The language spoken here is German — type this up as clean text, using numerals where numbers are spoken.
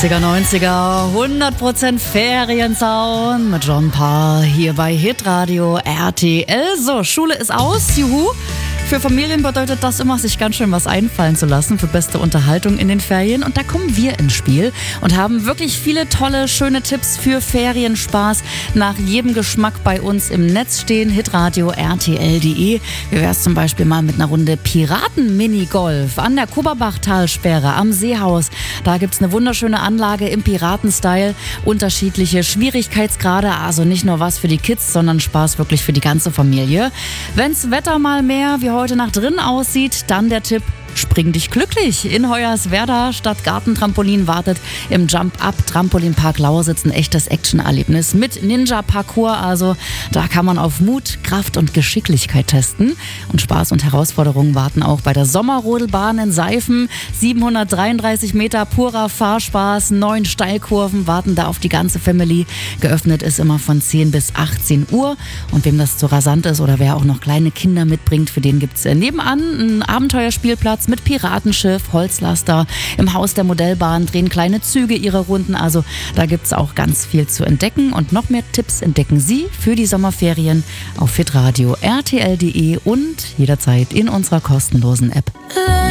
90er, 100% Feriensound mit John Parr hier bei Hitradio RTL. So, Schule ist aus, juhu. Für Familien bedeutet das immer, sich ganz schön was einfallen zu lassen für beste Unterhaltung in den Ferien. Und da kommen wir ins Spiel und haben wirklich viele tolle, schöne Tipps für Ferienspaß nach jedem Geschmack bei uns im Netz stehen. Hitradio RTL.de. Wie wäre es zum Beispiel mal mit einer Runde Piraten-Minigolf an der Kuberbachtalsperre am Seehaus. Da gibt es eine wunderschöne Anlage im Piraten-Style. Unterschiedliche Schwierigkeitsgrade, also nicht nur was für die Kids, sondern Spaß wirklich für die ganze Familie. Wenn's Wetter mal mehr wie heute Nacht drin aussieht, dann der Tipp: Spring dich glücklich. In Hoyerswerda Stadtgartentrampolin wartet im Jump-Up-Trampolinpark Lausitz ein echtes Action-Erlebnis mit Ninja-Parcours. Also da kann man auf Mut, Kraft und Geschicklichkeit testen. Und Spaß und Herausforderungen warten auch bei der Sommerrodelbahn in Seifen. 733 Meter purer Fahrspaß, 9 Steilkurven warten da auf die ganze Family. Geöffnet ist immer von 10 bis 18 Uhr. Und wem das zu rasant ist oder wer auch noch kleine Kinder mitbringt, für den gibt es nebenan einen Abenteuerspielplatz mit Piratenschiff, Holzlaster. Im Haus der Modellbahn drehen kleine Züge ihre Runden. Also da gibt es auch ganz viel zu entdecken. Und noch mehr Tipps entdecken Sie für die Sommerferien auf hitradio RTL.de und jederzeit in unserer kostenlosen App.